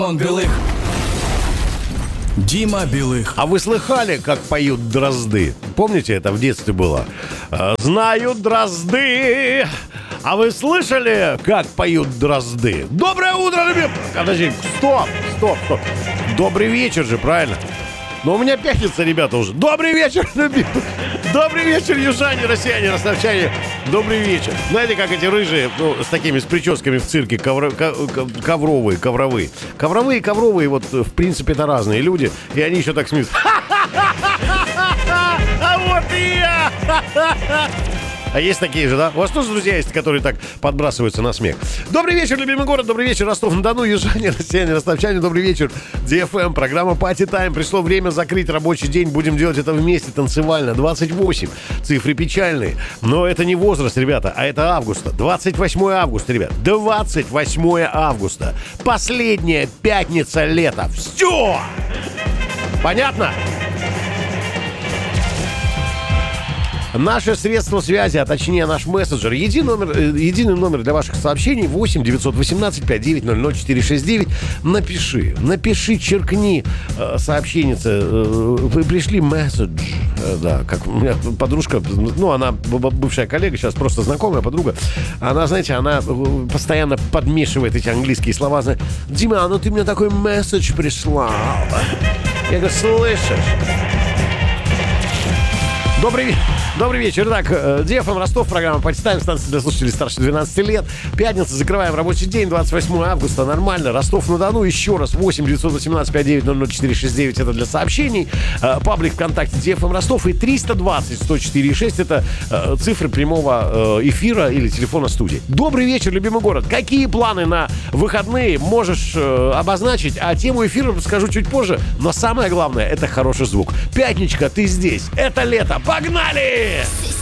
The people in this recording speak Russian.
Белых. Дима Белых. А вы слыхали, как поют дрозды? Помните, это в детстве было? Знают дрозды. А вы слышали, как поют дрозды? Доброе утро, любимые! Подожди, стоп. Добрый вечер же, правильно? Но у меня пятница, ребята, уже. Добрый вечер, любимые! Добрый вечер, южане, россияне, ростовчане. Добрый вечер. Знаете, как эти рыжие, с такими, с прическами в цирке, ковровые. Ковровые, вот, в принципе, это разные люди. И они еще так смеются. А вот и я! А есть такие же, да? У вас тоже друзья есть, которые так подбрасываются на смех. Добрый вечер, любимый город, добрый вечер, Ростов-на-Дону, южане, россияне, ростовчане, добрый вечер, DFM, программа Party Time. Пришло время закрыть рабочий день, будем делать это вместе, танцевально. 28, цифры печальные, но это не возраст, ребята, а это августа. 28 августа, ребят, 28 августа. Последняя пятница лета. Все! Понятно? Наше средство связи, а точнее наш мессенджер, единый номер для ваших сообщений 8 918 5900 469. Напиши, черкни сообщенице, вы пришли месседж. Да, как у меня подружка, она бывшая коллега, сейчас просто знакомая подруга. Она, знаете, она постоянно подмешивает эти английские слова. Дима, ты мне такой месседж прислал. Я говорю, слышишь? Добрый вечер. Итак, DFM Ростов, программа Party Time, станция для слушателей старше 12 лет. Пятница, закрываем рабочий день, 28 августа, нормально. Ростов-на-Дону, еще раз, 8 918 5900 469, это для сообщений. Паблик ВКонтакте DFM Ростов и 320 104 6, это цифры прямого эфира или телефона студии. Добрый вечер, любимый город. Какие планы на выходные можешь обозначить, а тему эфира расскажу чуть позже, но самое главное, это хороший звук. Пятничка, ты здесь, это лето, погнали!